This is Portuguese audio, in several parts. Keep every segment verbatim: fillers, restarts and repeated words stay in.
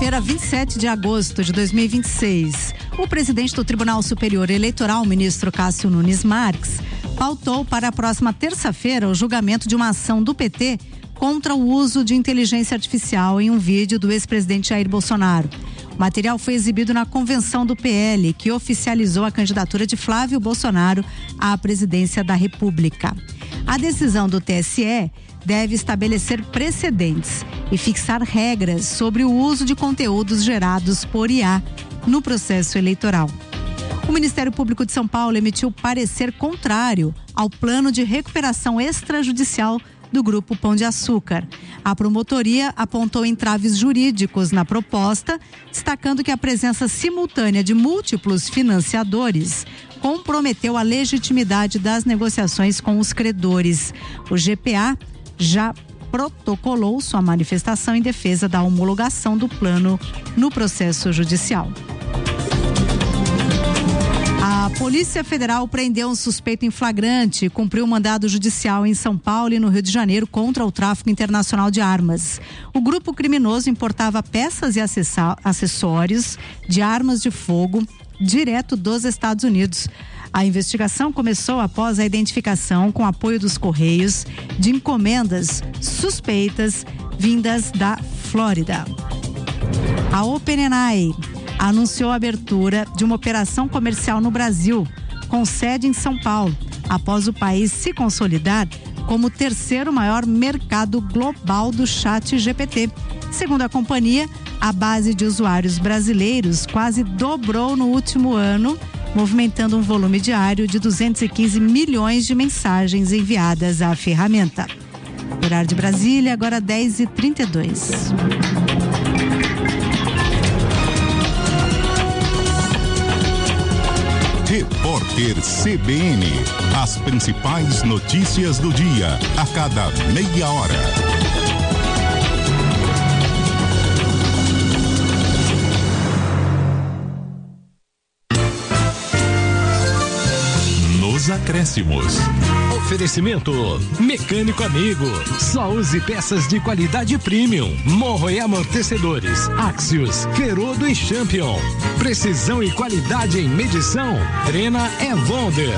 terça-feira, vinte e sete de agosto de dois mil e vinte e seis. O presidente do Tribunal Superior Eleitoral, ministro Cássio Nunes Marques, pautou para a próxima terça-feira o julgamento de uma ação do P T contra o uso de inteligência artificial em um vídeo do ex-presidente Jair Bolsonaro. O material foi exibido na convenção do P L, que oficializou a candidatura de Flávio Bolsonaro à presidência da República. A decisão do T S E deve estabelecer precedentes e fixar regras sobre o uso de conteúdos gerados por I A no processo eleitoral. O Ministério Público de São Paulo emitiu parecer contrário ao plano de recuperação extrajudicial do Grupo Pão de Açúcar. A promotoria apontou entraves jurídicos na proposta, destacando que a presença simultânea de múltiplos financiadores comprometeu a legitimidade das negociações com os credores. O G P A já protocolou sua manifestação em defesa da homologação do plano no processo judicial. A Polícia Federal prendeu um suspeito em flagrante e cumpriu um mandado judicial em São Paulo e no Rio de Janeiro contra o tráfico internacional de armas. O grupo criminoso importava peças e acessórios de armas de fogo direto dos Estados Unidos. A investigação começou após a identificação, com apoio dos Correios, de encomendas suspeitas vindas da Flórida. A OpenAI anunciou a abertura de uma operação comercial no Brasil, com sede em São Paulo, após o país se consolidar como o terceiro maior mercado global do chat G P T. Segundo a companhia, a base de usuários brasileiros quase dobrou no último ano, movimentando um volume diário de duzentos e quinze milhões de mensagens enviadas à ferramenta. Horário de Brasília, agora dez e trinta e dois. Repórter C B N. As principais notícias do dia, a cada meia hora. Nos acréscimos. Oferecimento Mecânico Amigo. Só use peças de qualidade premium. Morro e amortecedores. Axios, Ferodo e Champion. Precisão e qualidade em medição. Trena é Wonder.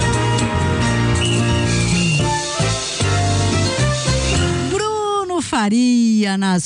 Bruno Faria na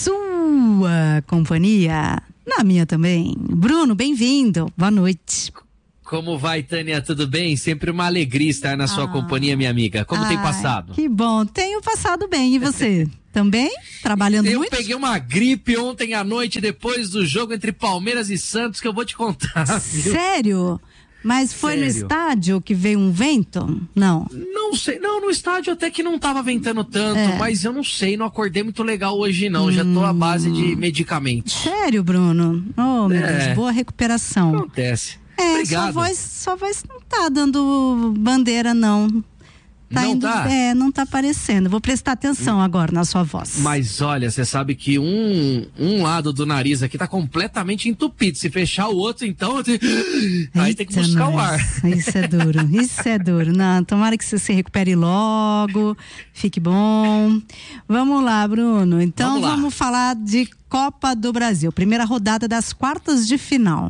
sua companhia, na minha também. Bruno, bem-vindo. Boa noite. Como vai, Tânia? Tudo bem? Sempre uma alegria estar na sua ah, companhia, minha amiga. Como ai, tem passado? Que bom. Tenho passado bem. E você? Também? Trabalhando eu muito? Eu peguei uma gripe ontem à noite, depois do jogo entre Palmeiras e Santos, que eu vou te contar. Viu? Sério? Mas foi Sério? No estádio que veio um vento? Não. Não sei. Não, no estádio até que não tava ventando tanto, é. Mas eu não sei, não acordei muito legal hoje não. Hum. Já tô à base de medicamentos. Sério, Bruno? Oh, meu é. Deus, boa recuperação. Acontece. É, Obrigado. sua voz, sua voz não tá dando bandeira, não. Tá não indo, tá? É, não tá aparecendo. Vou prestar atenção hum. agora na sua voz. Mas olha, você sabe que um, um lado do nariz aqui tá completamente entupido. Se fechar o outro, então... Eita, aí tem que buscar nós. O ar. Isso é duro, isso é duro. Não, tomara que você se recupere logo, fique bom. Vamos lá, Bruno. Então vamos, vamos falar de Copa do Brasil. Primeira rodada das quartas de final.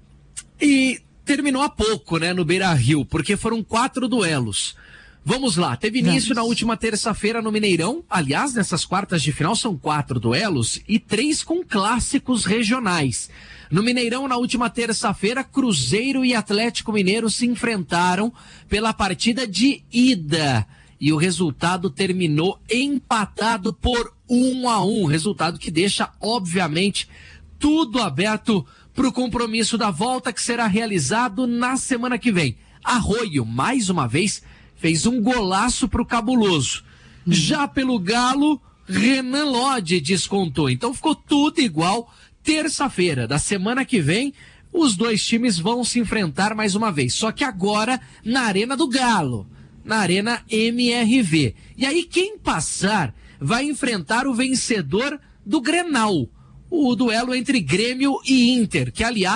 E terminou há pouco, né, no Beira-Rio, porque foram quatro duelos. Vamos lá, teve início Vamos. na última terça-feira no Mineirão. Aliás, nessas quartas de final são quatro duelos e três com clássicos regionais. No Mineirão, na última terça-feira, Cruzeiro e Atlético Mineiro se enfrentaram pela partida de ida. E o resultado terminou empatado por um a um. Resultado que deixa, obviamente, tudo aberto para o compromisso da volta, que será realizado na semana que vem. Arroio, mais uma vez, fez um golaço para o Cabuloso. Hum. Já pelo Galo, Renan Lodge descontou. Então ficou tudo igual. Terça-feira da semana que vem, os dois times vão se enfrentar mais uma vez. Só que agora na Arena do Galo, na Arena M R V. E aí quem passar vai enfrentar o vencedor do Grenal. O duelo entre Grêmio e Inter, que aliás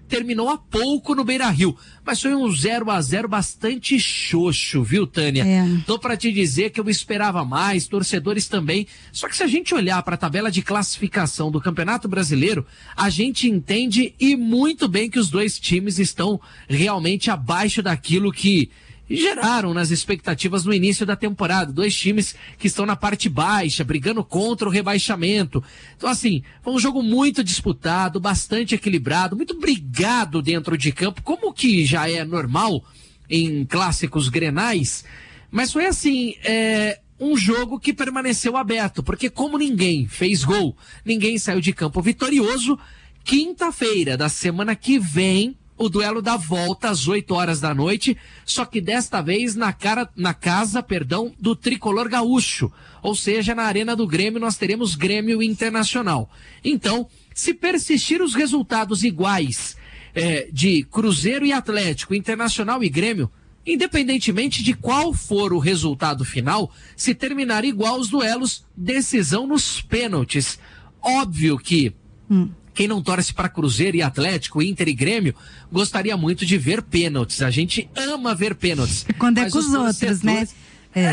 terminou há pouco no Beira-Rio, mas foi um zero a zero bastante xoxo, viu, Tânia? É. Tô pra te dizer que eu esperava mais, torcedores também, só que se a gente olhar para a tabela de classificação do Campeonato Brasileiro, a gente entende e muito bem que os dois times estão realmente abaixo daquilo que geraram nas expectativas no início da temporada. Dois times que estão na parte baixa, brigando contra o rebaixamento. Então, assim, foi um jogo muito disputado, bastante equilibrado, muito brigado dentro de campo, como que já é normal em clássicos grenais. Mas foi assim, é, um jogo que permaneceu aberto, porque como ninguém fez gol, ninguém saiu de campo vitorioso, quinta-feira da semana que vem, o duelo da volta às oito horas da noite, só que desta vez na, cara, na casa, perdão, do Tricolor Gaúcho. Ou seja, na Arena do Grêmio nós teremos Grêmio Internacional. Então, se persistir os resultados iguais é, de Cruzeiro e Atlético, Internacional e Grêmio, independentemente de qual for o resultado final, se terminar igual os duelos, decisão nos pênaltis. Óbvio que... Hum. Quem não torce para Cruzeiro e Atlético, Inter e Grêmio, gostaria muito de ver pênaltis. A gente ama ver pênaltis. Quando é com os, os outros, né? É.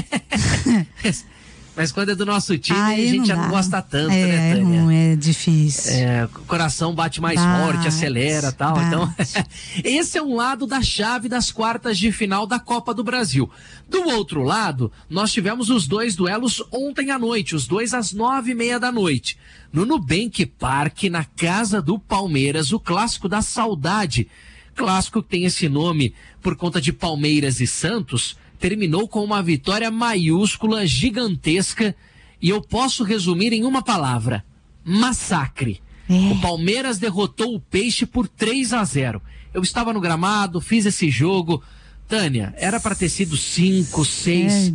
Mas quando é do nosso time, Aí a gente não já dá. não gosta tanto, é, né, Tânia? É, ruim, é difícil. É, o coração bate mais bate, forte, acelera e tal. Bate. Então, esse é um lado da chave das quartas de final da Copa do Brasil. Do outro lado, nós tivemos os dois duelos ontem à noite, os dois às nove e meia da noite. No Nubank Park, na casa do Palmeiras, o clássico da saudade. Clássico que tem esse nome por conta de Palmeiras e Santos, terminou com uma vitória maiúscula, gigantesca, e eu posso resumir em uma palavra: massacre. É. O Palmeiras derrotou o Peixe por três a zero. Eu estava no gramado, fiz esse jogo. Tânia, era para ter sido cinco, seis,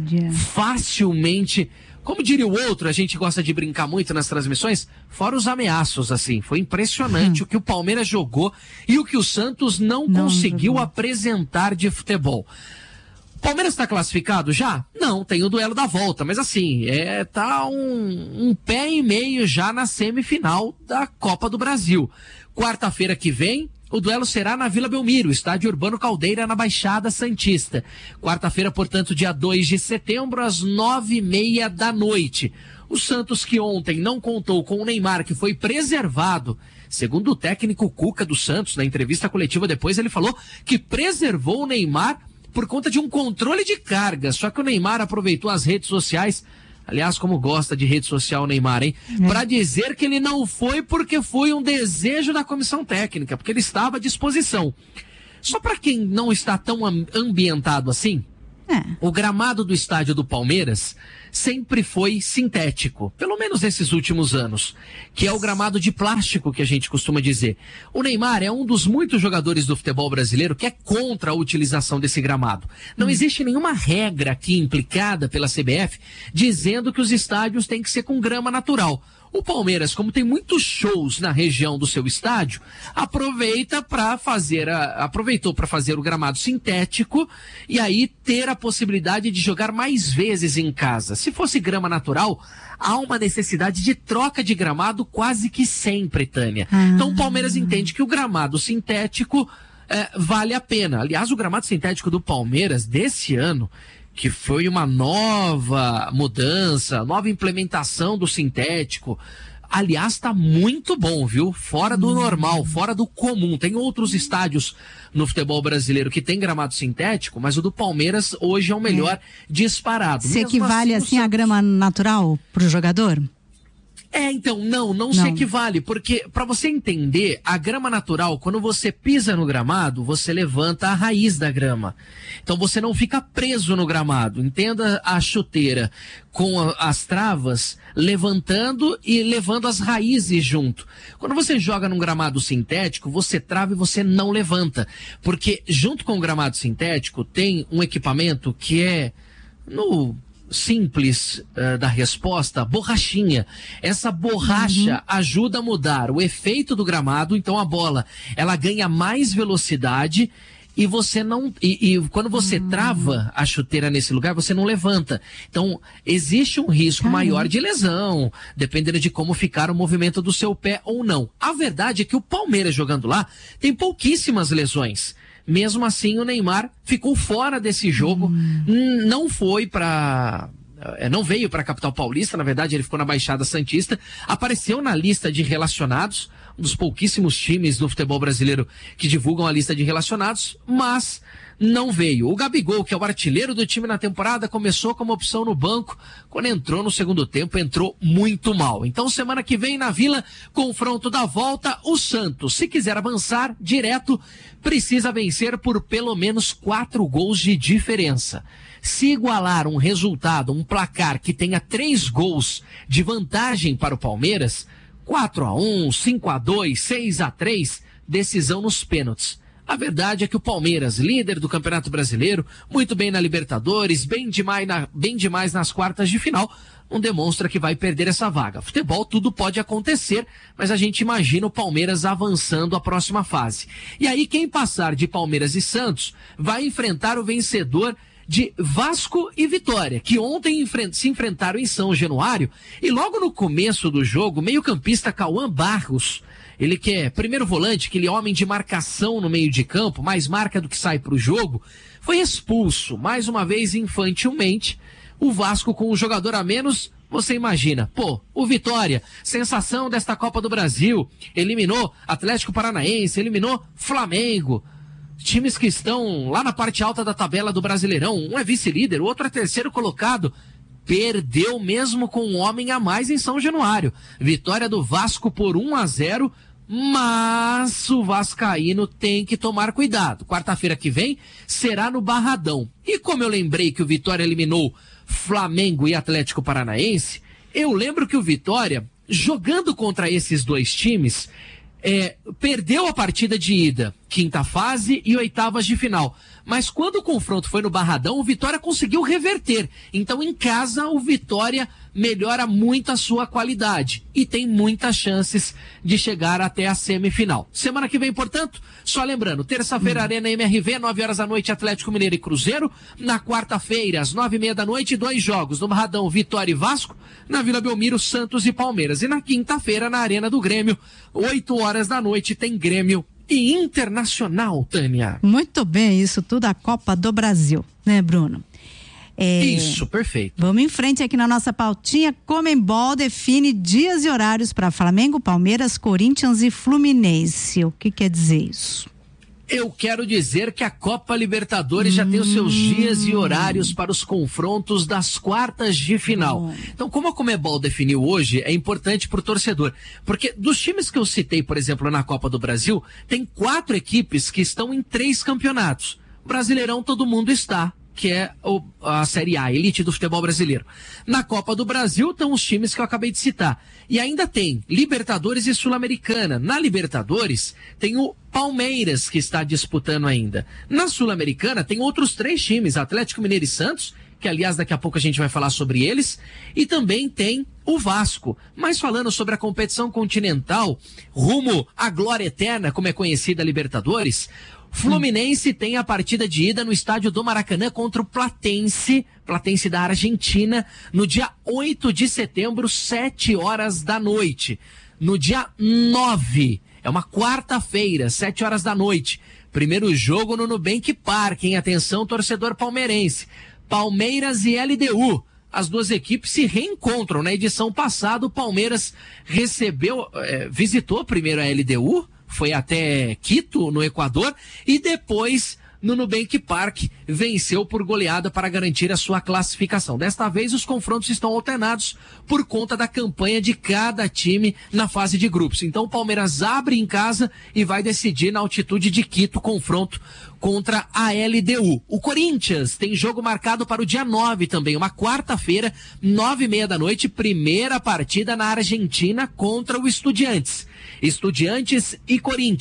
facilmente. Como diria o outro, a gente gosta de brincar muito nas transmissões, fora os ameaços, assim. Foi impressionante hum. o que o Palmeiras jogou e o que o Santos não, não conseguiu não. apresentar de futebol. Palmeiras está classificado já? Não, tem o duelo da volta, mas assim, é, tá um, um pé e meio já na semifinal da Copa do Brasil. Quarta-feira que vem, o duelo será na Vila Belmiro, estádio Urbano Caldeira, na Baixada Santista. Quarta-feira, portanto, dia dois de setembro, às nove e meia da noite. O Santos, que ontem não contou com o Neymar, que foi preservado, segundo o técnico Cuca do Santos, na entrevista coletiva depois, ele falou que preservou o Neymar por conta de um controle de carga, só que o Neymar aproveitou as redes sociais, aliás, como gosta de rede social o Neymar, hein? É. Para dizer que ele não foi porque foi um desejo da comissão técnica, porque ele estava à disposição. Só para quem não está tão ambientado assim, é. o gramado do estádio do Palmeiras sempre foi sintético, pelo menos nesses últimos anos, que é o gramado de plástico que a gente costuma dizer. O Neymar é um dos muitos jogadores do futebol brasileiro que é contra a utilização desse gramado. Não hum. existe nenhuma regra aqui implicada pela C B F dizendo que os estádios têm que ser com grama natural. O Palmeiras, como tem muitos shows na região do seu estádio, aproveita para fazer a, aproveitou para fazer o gramado sintético e aí ter a possibilidade de jogar mais vezes em casa. Se fosse grama natural, há uma necessidade de troca de gramado quase que sempre, Tânia. Ah. Então o Palmeiras entende que o gramado sintético eh, vale a pena. Aliás, o gramado sintético do Palmeiras desse ano, que foi uma nova mudança, nova implementação do sintético. Aliás, está muito bom, viu? Fora do normal, fora do comum. Tem outros estádios no futebol brasileiro que tem gramado sintético, mas o do Palmeiras hoje é o melhor é. disparado. Se equivale assim à grama natural para o jogador? É, então, não, não, não se equivale, porque para você entender, a grama natural, quando você pisa no gramado, você levanta a raiz da grama. Então você não fica preso no gramado. Entenda a chuteira com a, as travas levantando e levando as raízes junto. Quando você joga num gramado sintético, você trava e você não levanta, porque junto com o gramado sintético tem um equipamento que é no simples uh, da resposta, borrachinha. Essa borracha uhum. ajuda a mudar o efeito do gramado, então a bola ela ganha mais velocidade e você não e, e quando você hum. trava a chuteira nesse lugar, você não levanta. Então, existe um risco Caramba. maior de lesão, dependendo de como ficar o movimento do seu pé ou não. A verdade é que o Palmeiras jogando lá tem pouquíssimas lesões. Mesmo assim, o Neymar ficou fora desse jogo, hum. não foi para não veio para a capital paulista, na verdade ele ficou na Baixada Santista, apareceu na lista de relacionados, um dos pouquíssimos times do futebol brasileiro que divulgam a lista de relacionados, mas não veio. O Gabigol, que é o artilheiro do time na temporada, começou como opção no banco, quando entrou no segundo tempo, entrou muito mal. Então, semana que vem na Vila, confronto da volta, o Santos, se quiser avançar direto, precisa vencer por pelo menos quatro gols de diferença. Se igualar um resultado, um placar que tenha três gols de vantagem para o Palmeiras, quatro a um, cinco a dois, seis a três, decisão nos pênaltis. A verdade é que o Palmeiras, líder do Campeonato Brasileiro, muito bem na Libertadores, bem demais, na, bem demais nas quartas de final, não demonstra que vai perder essa vaga. Futebol, tudo pode acontecer, mas a gente imagina o Palmeiras avançando a próxima fase. E aí, quem passar de Palmeiras e Santos vai enfrentar o vencedor de Vasco e Vitória, que ontem se enfrentaram em São Januário, e logo no começo do jogo, meio-campista Cauã Barros, ele que é primeiro volante, aquele homem de marcação no meio de campo, mais marca do que sai para o jogo, foi expulso, mais uma vez infantilmente. O Vasco com um jogador a menos, você imagina, pô, o Vitória, sensação desta Copa do Brasil, eliminou Atlético Paranaense, eliminou Flamengo, times que estão lá na parte alta da tabela do Brasileirão, um é vice-líder, o outro é terceiro colocado, perdeu mesmo com um homem a mais em São Januário. Vitória do Vasco por um a zero, mas o vascaíno tem que tomar cuidado. Quarta-feira que vem será no Barradão. E como eu lembrei que o Vitória eliminou Flamengo e Atlético Paranaense, eu lembro que o Vitória, jogando contra esses dois times, É, perdeu a partida de ida, quinta fase e oitavas de final. Mas quando o confronto foi no Barradão, o Vitória conseguiu reverter. Então, em casa, o Vitória melhora muito a sua qualidade e tem muitas chances de chegar até a semifinal. Semana que vem, portanto, só lembrando, terça-feira, hum. Arena M R V, nove horas da noite, Atlético Mineiro e Cruzeiro. Na quarta-feira, às nove e meia da noite, dois jogos. No Barradão, Vitória e Vasco. Na Vila Belmiro, Santos e Palmeiras. E na quinta-feira, na Arena do Grêmio, oito horas da noite, tem Grêmio e Internacional, Tânia. Muito bem, isso tudo a Copa do Brasil, né, Bruno? É, Isso, perfeito. Vamos em frente aqui na nossa pautinha. Conmebol define dias e horários para Flamengo, Palmeiras, Corinthians e Fluminense. O que quer dizer isso? Eu quero dizer que a Copa Libertadores hum. já tem os seus dias e horários para os confrontos das quartas de final. Hum. Então, como a Conmebol definiu hoje, é importante para o torcedor. Porque dos times que eu citei, por exemplo, na Copa do Brasil, tem quatro equipes que estão em três campeonatos. Brasileirão todo mundo está, que é o, a Série A, a elite do futebol brasileiro. Na Copa do Brasil estão os times que eu acabei de citar. E ainda tem Libertadores e Sul-Americana. Na Libertadores tem o Palmeiras, que está disputando ainda. Na Sul-Americana tem outros três times, Atlético Mineiro e Santos, que aliás daqui a pouco a gente vai falar sobre eles, e também tem o Vasco. Mas falando sobre a competição continental, rumo à glória eterna, como é conhecida a Libertadores, Fluminense hum. tem a partida de ida no estádio do Maracanã contra o Platense, Platense da Argentina, no dia oito de setembro, sete horas da noite. No dia nove, é uma quarta-feira, sete horas da noite. Primeiro jogo no Nubank Park, hein? Atenção, torcedor palmeirense. Palmeiras e L D U. As duas equipes se reencontram. Na edição passada, o Palmeiras recebeu, é, visitou primeiro a L D U, foi até Quito, no Equador, e depois, no Nubank Park, venceu por goleada para garantir a sua classificação. Desta vez, os confrontos estão alternados por conta da campanha de cada time na fase de grupos. Então, o Palmeiras abre em casa e vai decidir na altitude de Quito, confronto contra a L D U. O Corinthians tem jogo marcado para o dia nove também, uma quarta-feira, nove e meia da noite, primeira partida na Argentina contra o Estudiantes. Estudiantes e Corinthians.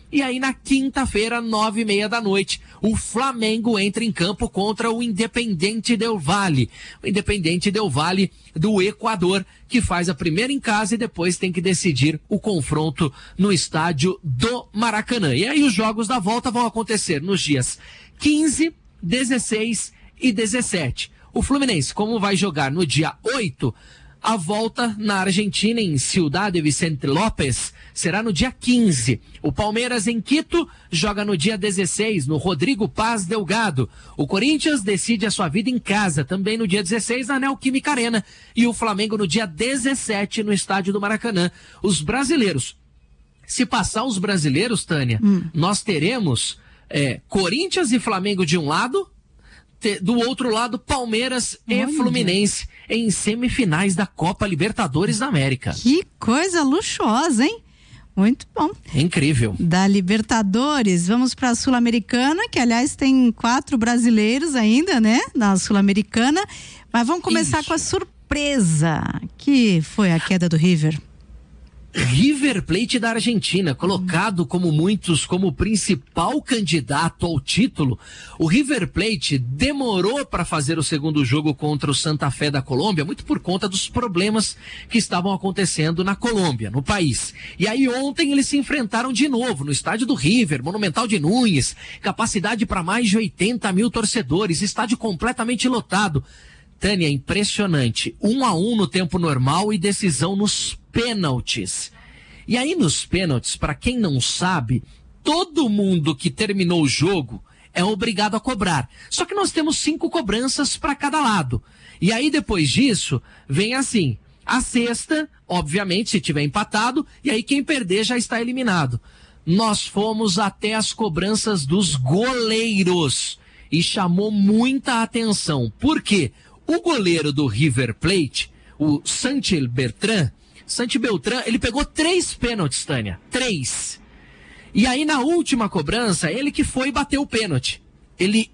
E aí na quinta-feira, nove e meia da noite, o Flamengo entra em campo contra o Independiente del Valle. O Independiente del Valle do Equador, que faz a primeira em casa e depois tem que decidir o confronto no estádio do Maracanã. E aí os jogos da volta vão acontecer nos dias quinze, dezesseis e dezessete. O Fluminense, como vai jogar no dia oito, a volta na Argentina, em Ciudad de Vicente López, será no dia quinze. O Palmeiras, em Quito, joga no dia dezesseis, no Rodrigo Paz Delgado. O Corinthians decide a sua vida em casa, também no dia dezesseis, na Neoquímica Arena. E o Flamengo no dia dezessete, no estádio do Maracanã. Os brasileiros, se passar os brasileiros, Tânia, hum. nós teremos é, Corinthians e Flamengo de um lado, do outro lado, Palmeiras Olha. e Fluminense em semifinais da Copa Libertadores da América. Que coisa luxuosa, hein? Muito bom. Incrível. Da Libertadores, vamos para a Sul-Americana, que aliás tem quatro brasileiros ainda, né? Na Sul-Americana. Mas vamos começar Isso. com a surpresa, que foi a queda do River. River Plate da Argentina, colocado como muitos como principal candidato ao título. O River Plate demorou para fazer o segundo jogo contra o Santa Fé da Colômbia, muito por conta dos problemas que estavam acontecendo na Colômbia, no país. E aí ontem eles se enfrentaram de novo no estádio do River, Monumental de Núñez, capacidade para mais de oitenta mil torcedores, estádio completamente lotado. Tânia, impressionante, um a um no tempo normal e decisão nos pênaltis. E aí nos pênaltis, para quem não sabe, todo mundo que terminou o jogo é obrigado a cobrar. Só que nós temos cinco cobranças para cada lado. E aí depois disso, vem assim, a sexta, obviamente, se tiver empatado, e aí quem perder já está eliminado. Nós fomos até as cobranças dos goleiros e chamou muita atenção. Por quê? O goleiro do River Plate, o Santi Beltrán, Santi Beltrán, ele pegou três pênaltis, Tânia. Três. E aí na última cobrança, ele que foi e bateu o pênalti. Ele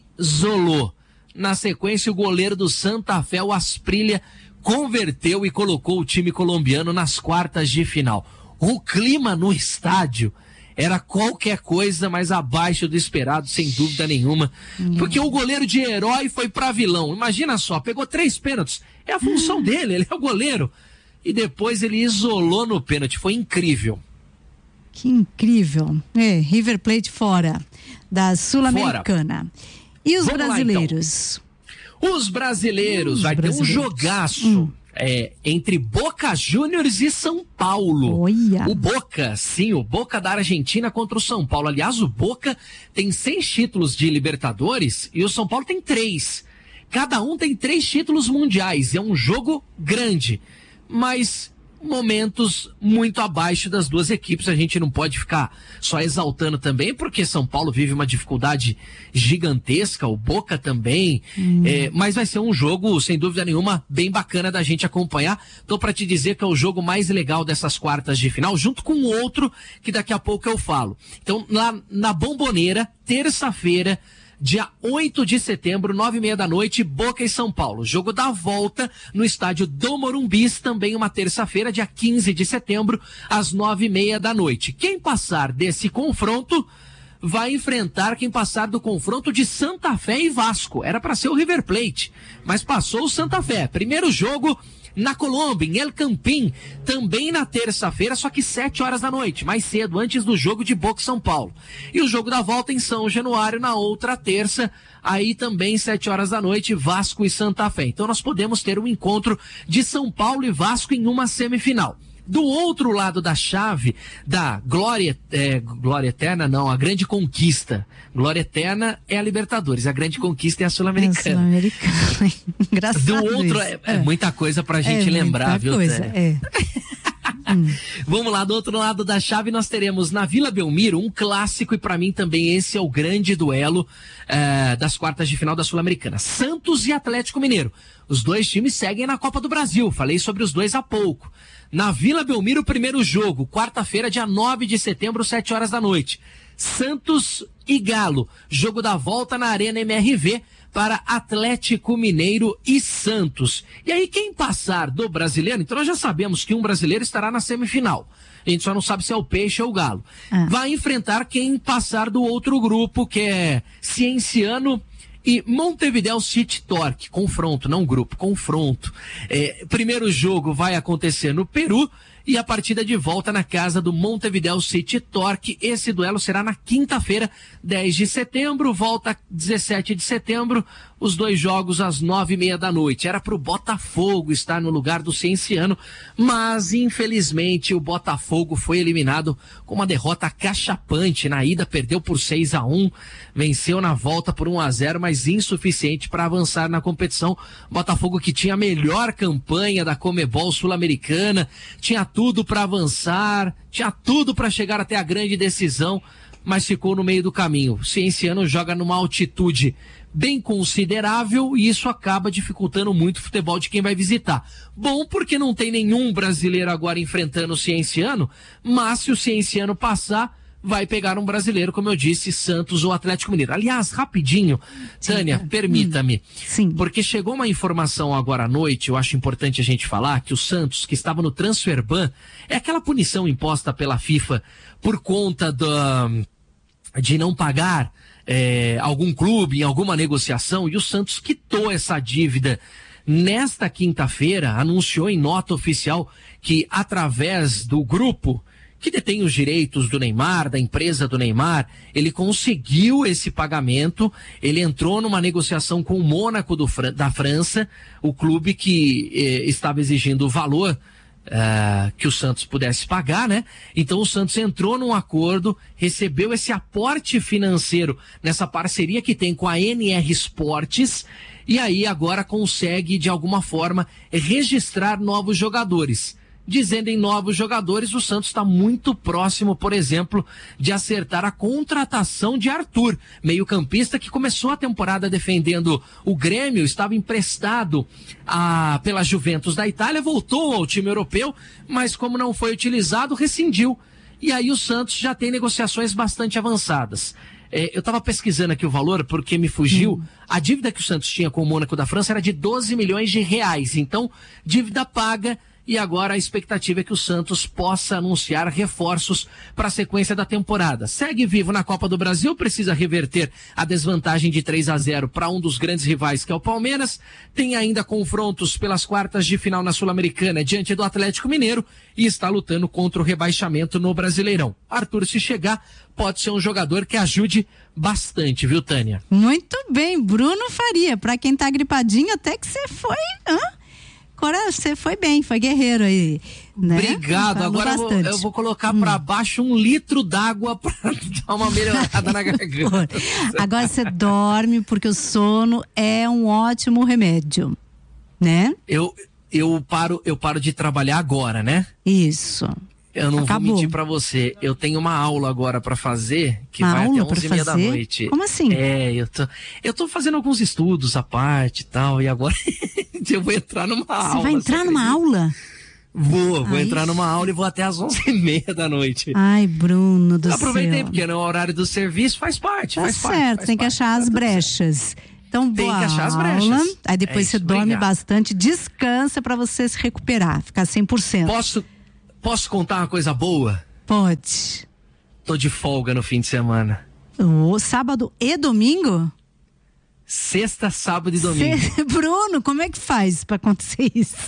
isolou. Na sequência, o goleiro do Santa Fé, o Asprilla, converteu e colocou o time colombiano nas quartas de final. O clima no estádio era qualquer coisa mais abaixo do esperado, sem dúvida nenhuma. Hum. Porque o goleiro de herói foi pra vilão. Imagina só, pegou três pênaltis. É a função hum. dele, ele é o goleiro. E depois ele isolou no pênalti. Foi incrível. Que incrível. É, River Plate fora da Sul-Americana. E os Vamos brasileiros? Lá, então. Os brasileiros, hum, vai brasileiros. ter um jogaço. Hum. É, entre Boca Juniors e São Paulo. Olha. O Boca, sim, o Boca da Argentina contra o São Paulo. Aliás, o Boca tem seis títulos de Libertadores e o São Paulo tem três. Cada um tem três títulos mundiais. É um jogo grande, mas momentos muito abaixo das duas equipes. A gente não pode ficar só exaltando também, porque São Paulo vive uma dificuldade gigantesca, o Boca também, hum. é, mas vai ser um jogo, sem dúvida nenhuma, bem bacana da gente acompanhar. Tô para te dizer que é o jogo mais legal dessas quartas de final, junto com outro que daqui a pouco eu falo. Então, lá na Bombonera, terça-feira, dia oito de setembro, nove e meia da noite, Boca e São Paulo. Jogo da volta no estádio do Morumbi, também uma terça-feira, dia quinze de setembro, às nove e meia da noite. Quem passar desse confronto vai enfrentar quem passar do confronto de Santa Fé e Vasco. Era para ser o River Plate, mas passou o Santa Fé. Primeiro jogo na Colômbia, em El Campín, também na terça-feira, só que sete horas da noite, mais cedo, antes do jogo de Boca e São Paulo. E o jogo da volta em São Januário, na outra terça, aí também sete horas da noite, Vasco e Santa Fé. Então nós podemos ter um encontro de São Paulo e Vasco em uma semifinal. Do outro lado da chave, da Glória, é, Glória Eterna, não, a Grande Conquista. Glória Eterna é a Libertadores, a Grande Conquista é a Sul-Americana. É a Sul-Americana. Engraçado. Do outro, é, é muita coisa pra gente é lembrar, viu? Coisa, é. hum. Vamos lá, do outro lado da chave nós teremos na Vila Belmiro um clássico, e pra mim também esse é o grande duelo é, das quartas de final da Sul-Americana. Santos e Atlético Mineiro. Os dois times seguem na Copa do Brasil, falei sobre os dois há pouco. Na Vila Belmiro, o primeiro jogo, quarta-feira, dia nove de setembro, sete horas da noite. Santos e Galo, jogo da volta na Arena M R V, para Atlético Mineiro e Santos. E aí quem passar do brasileiro, então nós já sabemos que um brasileiro estará na semifinal. A gente só não sabe se é o Peixe ou o Galo. Ah. Vai enfrentar quem passar do outro grupo, que é Cienciano e Montevideo City Torque. Confronto, não grupo, confronto. É, primeiro jogo vai acontecer no Peru e a partida de volta na casa do Montevideo City Torque. Esse duelo será na quinta-feira, dez de setembro, volta dezessete de setembro, os dois jogos às nove e meia da noite. Era para o Botafogo estar no lugar do Cienciano, mas infelizmente o Botafogo foi eliminado com uma derrota cachapante. Na ida perdeu por seis a um, venceu na volta por um a zero, mas insuficiente para avançar na competição. Botafogo que tinha a melhor campanha da Comebol Sul-Americana, tinha tudo para avançar, tinha tudo para chegar até a grande decisão, mas ficou no meio do caminho. O Cienciano joga numa altitude bem considerável e isso acaba dificultando muito o futebol de quem vai visitar. Bom, porque não tem nenhum brasileiro agora enfrentando o Cienciano, mas se o Cienciano passar, vai pegar um brasileiro, como eu disse, Santos ou Atlético Mineiro. Aliás, rapidinho, Tânia, Sim. permita-me, Sim. porque chegou uma informação agora à noite, eu acho importante a gente falar, que o Santos, que estava no Transfer Ban, é aquela punição imposta pela FIFA por conta da, de não pagar é, algum clube em alguma negociação, e o Santos quitou essa dívida. Nesta quinta-feira, anunciou em nota oficial que, através do grupo que detém os direitos do Neymar, da empresa do Neymar, ele conseguiu esse pagamento, ele entrou numa negociação com o Mônaco do, da França, o clube que eh, estava exigindo o valor eh, que o Santos pudesse pagar, né? Então o Santos entrou num acordo, recebeu esse aporte financeiro nessa parceria que tem com a N R Esportes, e aí agora consegue, de alguma forma, registrar novos jogadores. Dizendo em novos jogadores, o Santos está muito próximo, por exemplo, de acertar a contratação de Arthur, meio-campista que começou a temporada defendendo o Grêmio, estava emprestado a, pela Juventus da Itália, voltou ao time europeu, mas como não foi utilizado, rescindiu. E aí o Santos já tem negociações bastante avançadas. É, eu estava pesquisando aqui o valor porque me fugiu. Hum. A dívida que o Santos tinha com o Mônaco da França era de doze milhões de reais. Então, dívida paga. E agora a expectativa é que o Santos possa anunciar reforços para a sequência da temporada. Segue vivo na Copa do Brasil, precisa reverter a desvantagem de três a zero para um dos grandes rivais, que é o Palmeiras. Tem ainda confrontos pelas quartas de final na Sul-Americana diante do Atlético Mineiro e está lutando contra o rebaixamento no Brasileirão. Arthur, se chegar, pode ser um jogador que ajude bastante, viu, Tânia? Muito bem, Bruno Faria. Para quem tá gripadinho, até que você foi... Hã? Agora você foi bem, foi guerreiro aí, né? Obrigado, Falou agora eu vou, eu vou colocar hum. para baixo um litro d'água para dar uma melhorada na garganta. Agora você dorme, porque o sono é um ótimo remédio, né? Eu, eu, paro, eu paro de trabalhar agora, né? Isso. Eu não Acabou. vou mentir pra você, eu tenho uma aula agora pra fazer, que uma vai aula até onze e meia da noite. Como assim? É, eu tô, eu tô fazendo alguns estudos à parte e tal, e agora eu vou entrar numa você aula. Você vai entrar numa aula? Vou, vou Ai, entrar numa aula e vou até às onze e meia da noite. Ai, Bruno do Aproveitei, céu. porque no horário do serviço faz parte, tá faz certo, parte. Tá certo, tem que achar as brechas. Então, tem boa que achar as aula, brechas. Aí depois é você isso, dorme obrigado. bastante, descansa pra você se recuperar, ficar cem por cento. Posso... Posso contar uma coisa boa? Pode. Tô de folga no fim de semana. O sábado e domingo? Sexta, sábado e domingo. Cê... Bruno, como é que faz pra acontecer isso?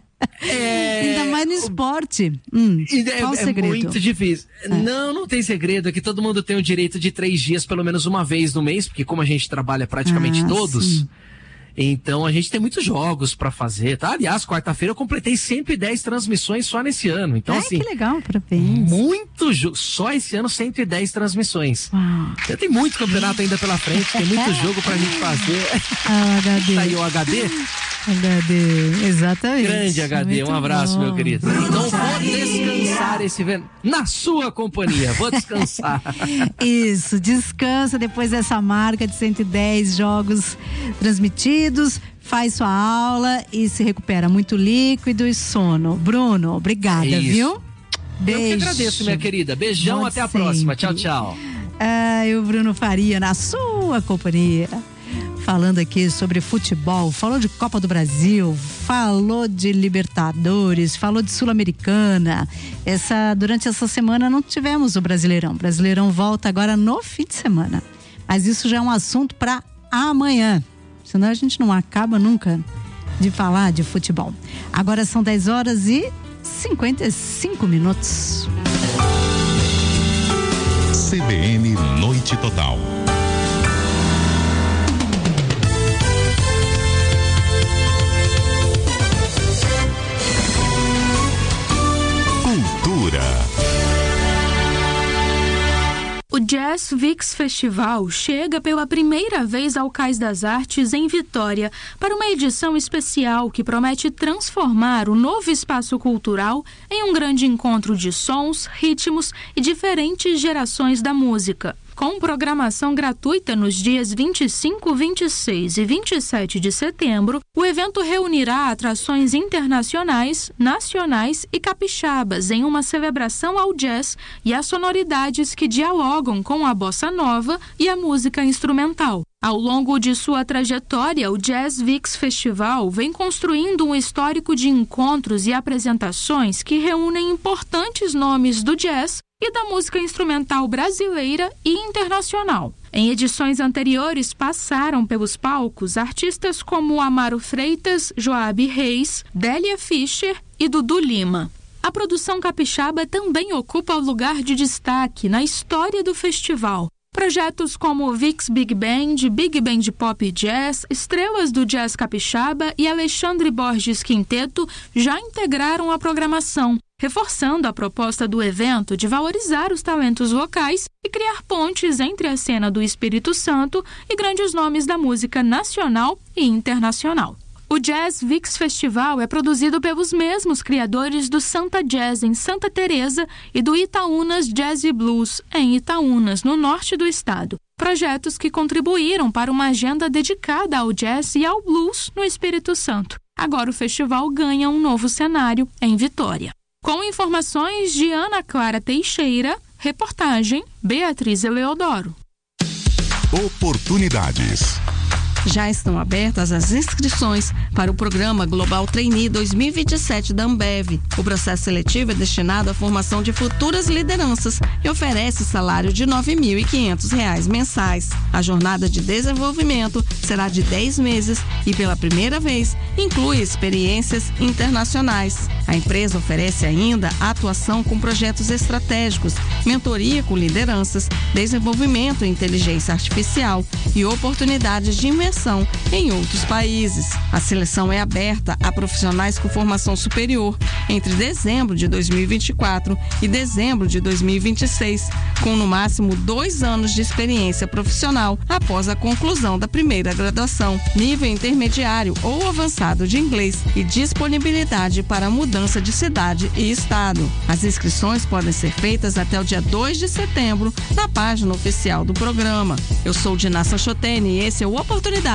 É... Ainda mais no esporte. Hum, é, qual o é segredo? muito difícil. É. Não, não tem segredo. É que todo mundo tem o direito de três dias, pelo menos uma vez no mês, porque como a gente trabalha praticamente ah, todos... Sim. Então a gente tem muitos jogos pra fazer, tá? Aliás, quarta-feira eu completei cento e dez transmissões só nesse ano. Então, Ai, assim. que legal, parabéns. Muito jogo. Só esse ano, cento e dez transmissões. Uau. Tem muito campeonato ainda pela frente, tem muito jogo pra gente fazer. Ah, H D. Tá aí o H D? H D, exatamente. Grande H D, muito um abraço, bom. meu querido. Então vou descansar esse verão. Na sua companhia, vou descansar. Isso, descansa depois dessa marca de cento e dez jogos transmitidos, faz sua aula e se recupera. Muito líquido e sono. Bruno, obrigada, É viu? Beijo. Eu que agradeço, minha querida. Beijão, Volte até a sempre. próxima. Tchau, tchau. Ah, e o Bruno Faria na sua companhia. falando aqui sobre futebol, falou de Copa do Brasil, falou de Libertadores, falou de Sul-Americana. Essa, durante essa semana não tivemos o Brasileirão. O Brasileirão volta agora no fim de semana. Mas isso já é um assunto para amanhã. Senão a gente não acaba nunca de falar de futebol. Agora são dez horas e cinquenta e cinco minutos. C B N Noite Total. Cultura. O Jazz Vix Festival chega pela primeira vez ao Cais das Artes em Vitória para uma edição especial que promete transformar o novo espaço cultural em um grande encontro de sons, ritmos e diferentes gerações da música. Com programação gratuita nos dias vinte e cinco, vinte e seis e vinte e sete de setembro, o evento reunirá atrações internacionais, nacionais e capixabas em uma celebração ao jazz e às sonoridades que dialogam com a bossa nova e a música instrumental. Ao longo de sua trajetória, o Jazz Vix Festival vem construindo um histórico de encontros e apresentações que reúnem importantes nomes do jazz e da música instrumental brasileira e internacional. Em edições anteriores passaram pelos palcos artistas como Amaro Freitas, Joabe Reis, Délia Fischer e Dudu Lima. A produção capixaba também ocupa o lugar de destaque na história do festival. Projetos como Vix Big Band, Big Band Pop Jazz, estrelas do jazz capixaba e Alexandre Borges Quinteto já integraram a programação, reforçando a proposta do evento de valorizar os talentos locais e criar pontes entre a cena do Espírito Santo e grandes nomes da música nacional e internacional. O Jazz Vix Festival é produzido pelos mesmos criadores do Santa Jazz em Santa Teresa e do Itaúnas Jazz e Blues em Itaúnas, no norte do estado. Projetos que contribuíram para uma agenda dedicada ao jazz e ao blues no Espírito Santo. Agora o festival ganha um novo cenário em Vitória. Com informações de Ana Clara Teixeira, reportagem Beatriz Eleodoro. Oportunidades. Já estão abertas as inscrições para o programa Global Trainee dois mil e vinte e sete da Ambev. O processo seletivo é destinado à formação de futuras lideranças e oferece salário de nove mil e quinhentos reais mensais. A jornada de desenvolvimento será de dez meses e, pela primeira vez, inclui experiências internacionais. A empresa oferece ainda atuação com projetos estratégicos, mentoria com lideranças, desenvolvimento em inteligência artificial e oportunidades de imersão em outros países. A seleção é aberta a profissionais com formação superior entre dezembro de dois mil e vinte e quatro e dezembro de dois mil e vinte e seis, com no máximo dois anos de experiência profissional após a conclusão da primeira graduação, nível intermediário ou avançado de inglês e disponibilidade para mudança de cidade e estado. As inscrições podem ser feitas até o dia dois de setembro na página oficial do programa. Eu sou Diná Sanchotene e esse é o Oportunidades.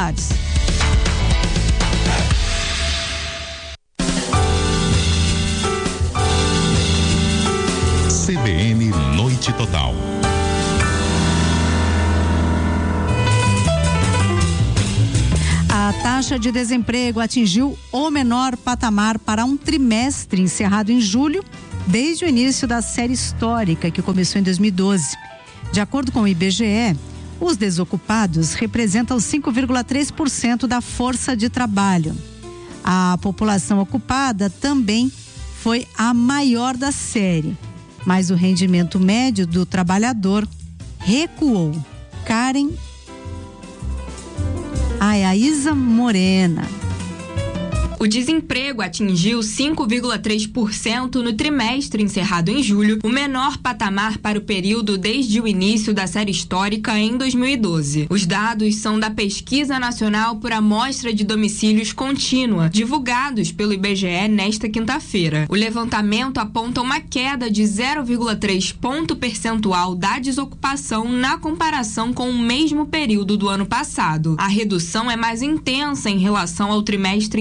C B N Noite Total. A taxa de desemprego atingiu o menor patamar para um trimestre encerrado em julho, desde o início da série histórica que começou em dois mil e doze. De acordo com o I B G E, os desocupados representam cinco vírgula três por cento da força de trabalho. A população ocupada também foi a maior da série, mas o rendimento médio do trabalhador recuou. Karen Ai, a Isa Morena. O desemprego atingiu cinco vírgula três por cento no trimestre encerrado em julho, o menor patamar para o período desde o início da série histórica em dois mil e doze. Os dados são da Pesquisa Nacional por Amostra de Domicílios Contínua, divulgados pelo I B G E nesta quinta-feira. O levantamento aponta uma queda de zero vírgula três ponto percentual da desocupação na comparação com o mesmo período do ano passado. A redução é mais intensa em relação ao trimestre encerrado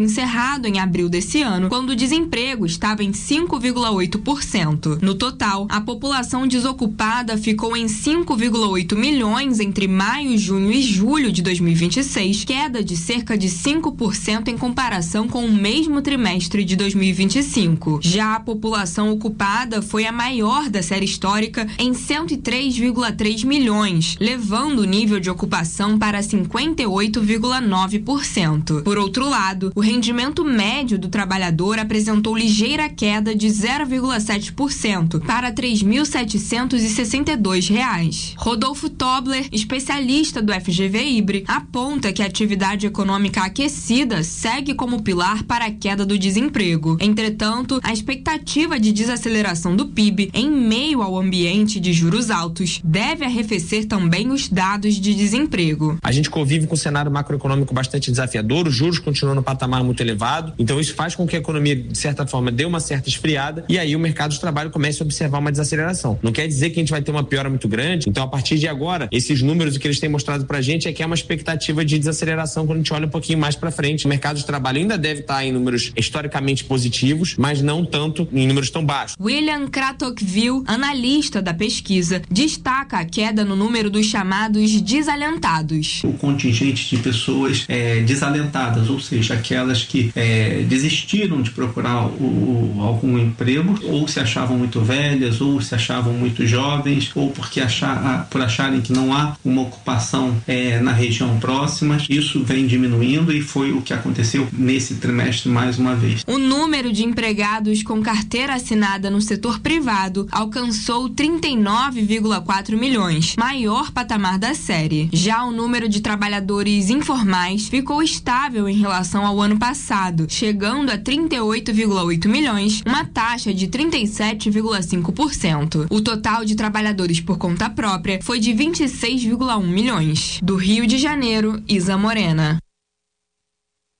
alcançado em abril desse ano, quando o desemprego estava em cinco vírgula oito por cento. No total, a população desocupada ficou em cinco vírgula oito milhões entre maio, junho e julho de dois mil e vinte e seis, queda de cerca de cinco por cento em comparação com o mesmo trimestre de dois mil e vinte e cinco. Já a população ocupada foi a maior da série histórica em cento e três vírgula três milhões, levando o nível de ocupação para cinquenta e oito vírgula nove por cento. Por outro lado, o rendimento médio do trabalhador apresentou ligeira queda de zero vírgula sete por cento para três mil setecentos e sessenta e dois reais. Rodolfo Tobler, especialista do F G V Ibre, aponta que a atividade econômica aquecida segue como pilar para a queda do desemprego. Entretanto, a expectativa de desaceleração do P I B em meio ao ambiente de juros altos deve arrefecer também os dados de desemprego. A gente convive com um cenário macroeconômico bastante desafiador, os juros continuam no patamar muito elevado, então isso faz com que a economia, de certa forma, dê uma certa esfriada e aí o mercado de trabalho comece a observar uma desaceleração. Não quer dizer que a gente vai ter uma piora muito grande, então a partir de agora, esses números que eles têm mostrado pra gente é que é uma expectativa de desaceleração quando a gente olha um pouquinho mais pra frente. O mercado de trabalho ainda deve estar em números historicamente positivos, mas não tanto em números tão baixos. William Kratochvil, analista da pesquisa, destaca a queda no número dos chamados desalentados. O contingente de pessoas é, desalentadas, ou seja, aquelas que é, desistiram de procurar o, o, algum emprego, ou se achavam muito velhas, ou se achavam muito jovens, ou porque achar, por acharem que não há uma ocupação é, na região próxima. Isso vem diminuindo e foi o que aconteceu nesse trimestre mais uma vez. O número de empregados com carteira assinada no setor privado alcançou trinta e nove vírgula quatro milhões, maior patamar da série. Já o número de trabalhadores informais ficou estável em relação ao ano passado, chegando a trinta e oito vírgula oito milhões, uma taxa de trinta e sete vírgula cinco por cento. O total de trabalhadores por conta própria foi de vinte e seis vírgula um milhões. Do Rio de Janeiro, Isa Morena.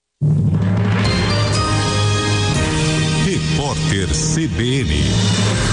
Repórter C B N.